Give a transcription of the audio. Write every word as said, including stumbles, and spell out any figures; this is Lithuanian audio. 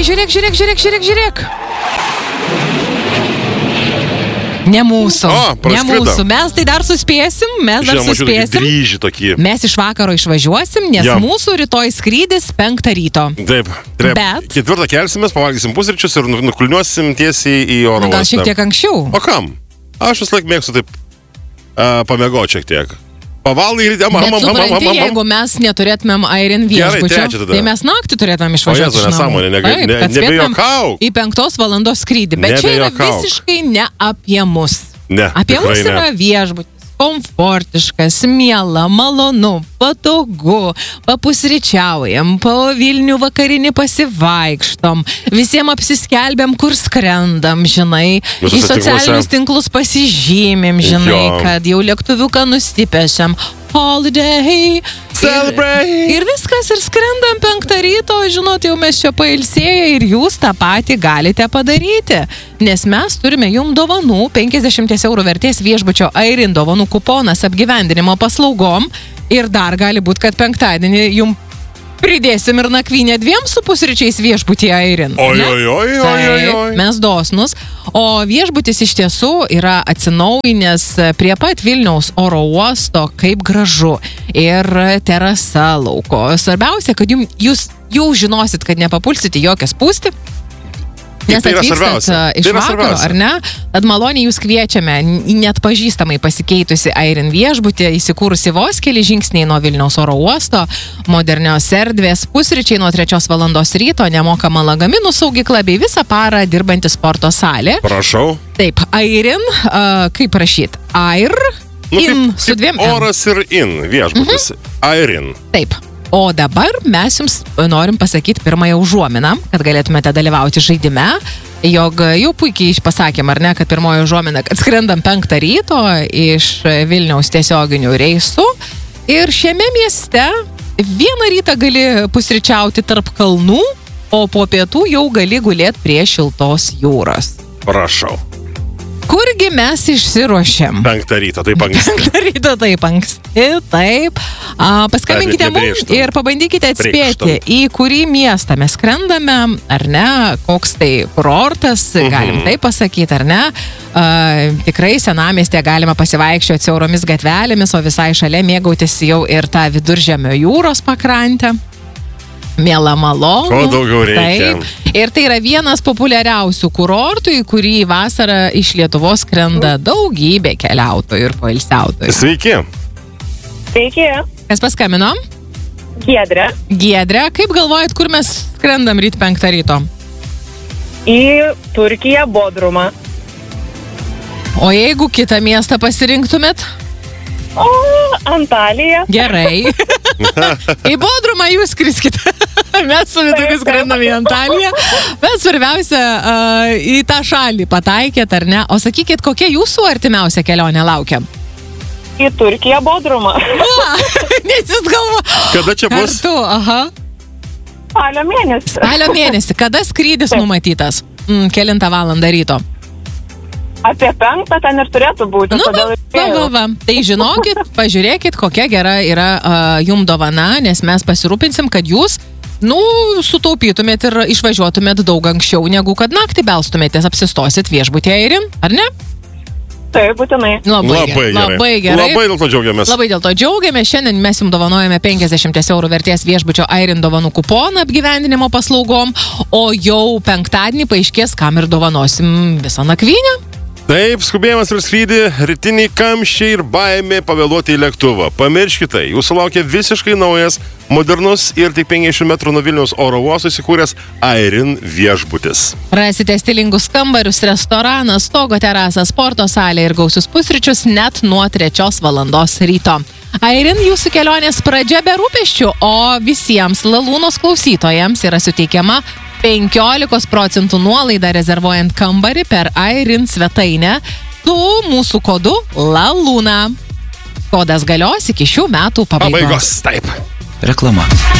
tai žiūrėk, žiūrėk, žiūrėk, žiūrėk, žiūrėk. Ne mūsų, o, ne mūsų, mes tai dar suspėsim, mes dar Žinoma, suspėsim. Grįži tokie. Mes iš vakaro išvažiuosim, nes Ja. mūsų rytoj skrydis penktą ryto. Taip, taip. Bet- Ketvirtą kelsimės, pavalgysim pusryčius ir nu- nukulniuosim tiesiai į oro Gal uostą. šiek tiek anksčiau. O kam? Aš vis laik mėgstu taip uh, pamiegoti šiek tiek. Pavalgai ir... Bet supranti, jeigu mes neturėtumėm Airin Gerai, viešbučio, trečią tada. tai mes naktį turėtumėm išvažiuoti. O Jėzau, iš namų. nesąmonė, nega- Taip, ne- kad spėtumėm nebejuokauk. Į penktos valandos skrydį. Bet čia yra Nebejuokauk. visiškai ne apie mus. Ne, Apie tikrai mus ne. yra viešbutis, komfortiškas, miela, malonu, patogu, papusryčiaujam, po Vilnių vakarinį pasivaikštom, visiems apsiskelbėm, kur skrendam, žinai, į Visuose socialinius tinkluose. tinklus pasižymėm, žinai, Jo. kad jau lėktuviuką nustipešiam, holiday. Celebrate. Ir, ir viskas, ir skrendam penktą ryto, žinot, jau mes čia pailsėję ir jūs tą patį galite padaryti. Nes mes turime jums dovanų, penkiasdešimt eurų vertės viešbučio Airin dovanų kuponas apgyvendinimo paslaugom ir dar gali būti, kad penktadienį jums pridėsim ir nakvynę dviem su pusryčiais viešbutyje Airin. Oi, Ne? oi, oi, oi, oi, oi. Taip, mes dosnus. O viešbutis iš tiesų yra atsinaujinęs prie pat Vilniaus oro uosto, kaip gražu. Ir terasa lauko. Svarbiausia, kad jums, jūs jau žinosit, kad nepapulsit į jokią spūstį. Nes Tai yra atvykstat svarbiausia. a, iš Tai yra vakaro, svarbiausia. ar ne? Tad maloniai jūs kviečiame į net pažįstamai pasikeitusi Airin viešbutį, įsikūrusi vos keli žingsniai nuo Vilniaus oro uosto, modernios erdvės, pusryčiai nuo trečios valandos ryto, nemokama lagaminų saugykla bei visą parą dirbanti sporto salė. Prašau. Taip, Airin, a, kaip rašyt? Air, Nu, in, kaip, su dviem kaip M. oras ir in viešbutis. Airin. Taip. O dabar mes jums norim pasakyti pirmąją užuominą, kad galėtumėte dalyvauti žaidime, jog jau puikiai pasakėm, ar ne, kad pirmoji užuomina, kad skrendam penktą ryto iš Vilniaus tiesioginių reisų ir šiame mieste vieną rytą gali pusryčiauti tarp kalnų, o po pietų jau gali gulėti prie šiltos jūros. Prašau. Kurgi mes išsiruošėm? Penktą ryto, taip anksti. Penktą ryto taip anksti, taip. A, paskambinkite Taip, mums nebrėžtam. ir pabandykite atspėti, Brėžtam. į kurį miestą mes skrendame, ar ne, koks tai kurortas, galim taip pasakyti, ar ne. A, tikrai senamiestėje galima pasivaikščioti siauromis gatvelėmis, o visai šalia mėgautis jau ir tą viduržemio jūros pakrantę. Miela malonu. Ko daugiau reikia. Taip. Ir tai yra vienas populiariausių kurortų, į kurį vasarą iš Lietuvos skrenda daugybė keliautojų ir poilsiautojų. Sveiki. Sveiki, Kas paskambino? Giedrė. Giedrė, kaip galvojat, kur mes skrendam ryt penktą ryto? Į Turkiją, Bodrumą. O jeigu kitą miestą pasirinktumėt? O, Antalija. Gerai. Į Bodrumą jūs skriskite. Mes su Vytuku skrendam į Antaliją. Bet svarbiausia, uh, į tą šalį pataikėt, ar ne? O sakykit, kokia jūsų artimiausia kelionė laukia? Į Turkiją, Bodrumą. Va, nes jūs galvo. Kada čia bus? Kartu, aha. Spalio mėnesį. Spalio mėnesį. Kada skrydis numatytas? Mm, kelintą valandą ryto. Apie penktą ten ir turėtų būti. Nu, va, todėl ir va, spėjau. va, va. Tai žinokit, pažiūrėkit, kokia gera yra uh, jum dovana, nes mes pasirūpinsim, kad jūs, nu, sutaupytumėt ir išvažiuotumėt daug anksčiau, negu kad naktį belstumėtės, apsistosit viešbutyje Airin, ar ne? Taip, būtinai. Labai, Labai gerai. Labai gerai. Labai dėl to džiaugiamės. Labai dėl to džiaugiamės. Šiandien mes jums dovanojame penkiasdešimt eurų vertės viešbučio Airin dovanų kuponą apgyvendinimo paslaugom, o jau penktadienį paaiškės, kam ir dovanosim visą nakvynę. Taip, skubėjimas ir skrydį, rytiniai kamščiai ir baimė pavėluoti į lėktuvą. Pamirškite tai, jūsų laukia visiškai naujas, modernus ir tik penkiasdešimt metrų nuo Vilniaus oro uosto įsikūręs Airin viešbutis. Rasite stilingus kambarius, restoraną, stogo terasą, sporto salę ir gausius pusryčius net nuo trečios valandos ryto. Airin, jūsų kelionės pradžia be rūpesčių, o visiems Lalūnos klausytojams yra suteikiama penkiolikos procentų nuolaida rezervuojant kambarį per Airin svetainę su mūsų kodu LALUNA. Kodas galios iki šių metų pabaigos. Pabaigos, taip. Reklama.